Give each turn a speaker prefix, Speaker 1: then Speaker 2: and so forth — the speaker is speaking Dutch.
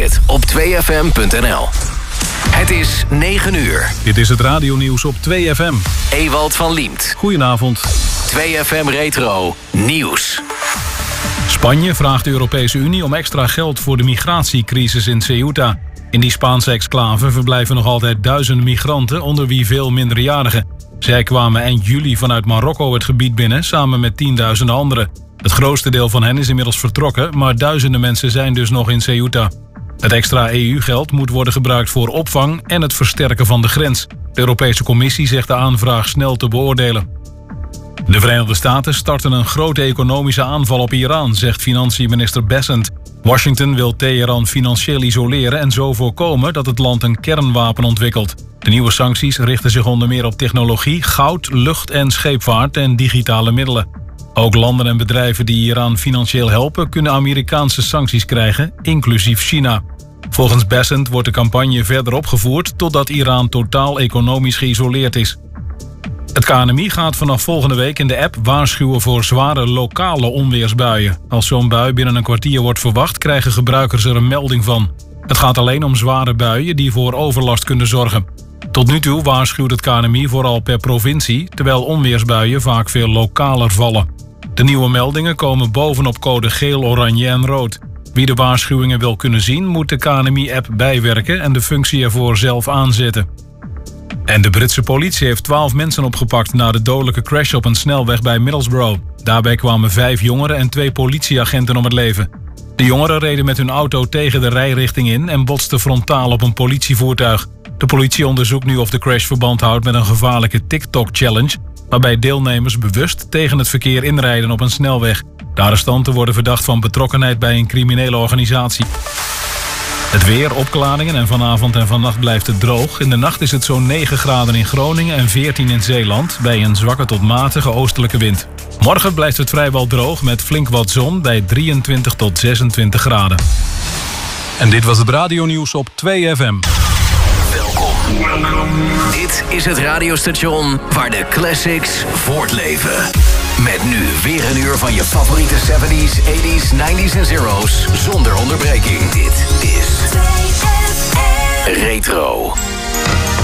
Speaker 1: het op 2fm.nl. Het is 9 uur.
Speaker 2: Dit is het radionieuws op 2FM.
Speaker 1: Ewald van Liemt.
Speaker 2: Goedenavond.
Speaker 1: 2FM Retro Nieuws.
Speaker 2: Spanje vraagt de Europese Unie om extra geld voor de migratiecrisis in Ceuta. In die Spaanse exclave verblijven nog altijd duizenden migranten, onder wie veel minderjarigen. Zij kwamen eind juli vanuit Marokko het gebied binnen, samen met 10.000 anderen. Het grootste deel van hen is inmiddels vertrokken, maar duizenden mensen zijn dus nog in Ceuta. Het extra EU-geld moet worden gebruikt voor opvang en het versterken van de grens. De Europese Commissie zegt de aanvraag snel te beoordelen. De Verenigde Staten starten een grote economische aanval op Iran, zegt financiënminister Bessent. Washington wil Teheran financieel isoleren en zo voorkomen dat het land een kernwapen ontwikkelt. De nieuwe sancties richten zich onder meer op technologie, goud, lucht- en scheepvaart en digitale middelen. Ook landen en bedrijven die Iran financieel helpen kunnen Amerikaanse sancties krijgen, inclusief China. Volgens Bessent wordt de campagne verder opgevoerd totdat Iran totaal economisch geïsoleerd is. Het KNMI gaat vanaf volgende week in de app waarschuwen voor zware lokale onweersbuien. Als zo'n bui binnen een kwartier wordt verwacht, krijgen gebruikers er een melding van. Het gaat alleen om zware buien die voor overlast kunnen zorgen. Tot nu toe waarschuwt het KNMI vooral per provincie, terwijl onweersbuien vaak veel lokaler vallen. De nieuwe meldingen komen bovenop code geel, oranje en rood. Wie de waarschuwingen wil kunnen zien, moet de KNMI-app bijwerken en de functie ervoor zelf aanzetten. En de Britse politie heeft 12 mensen opgepakt na de dodelijke crash op een snelweg bij Middlesbrough. Daarbij kwamen 5 jongeren en 2 politieagenten om het leven. De jongeren reden met hun auto tegen de rijrichting in en botsten frontaal op een politievoertuig. De politie onderzoekt nu of de crash verband houdt met een gevaarlijke TikTok-challenge, waarbij deelnemers bewust tegen het verkeer inrijden op een snelweg. De arrestanten worden verdacht van betrokkenheid bij een criminele organisatie. Het weer, opklaringen en vanavond en vannacht blijft het droog. In de nacht is het zo'n 9 graden in Groningen en 14 in Zeeland, bij een zwakke tot matige oostelijke wind. Morgen blijft het vrijwel droog met flink wat zon bij 23 tot 26 graden. En dit was het radionieuws op 2FM.
Speaker 1: Welkom. Dit is het radiostation waar de classics voortleven. Met nu weer een uur van je favoriete 70s, 80s, 90s en zero's zonder onderbreking. Dit is 2FM Retro.